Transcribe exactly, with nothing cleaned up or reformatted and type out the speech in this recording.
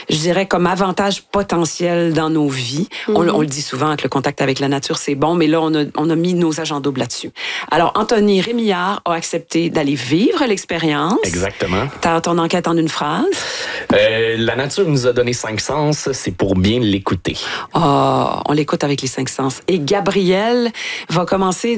je dirais, comme avantage potentiel dans nos vies. Mm-hmm. On, on le dit souvent que le contact avec la nature, c'est bon, mais là, on a, on a mis nos agents doubles là-dessus. Alors, Anthony Rémillard a accepté d'aller vivre l'expérience. Exactement. T'as ton enquête en une phrase? Euh, la nature nous a donné cinq sens, c'est pour bien l'écouter. Oh, on l'écoute avec les cinq sens. Et Gabriel va commencer